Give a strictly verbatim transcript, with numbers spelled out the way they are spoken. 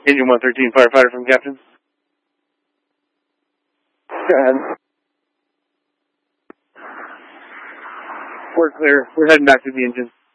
Engine one thirteen, firefighter from Captain. Go ahead. We're clear. We're heading back to the engine.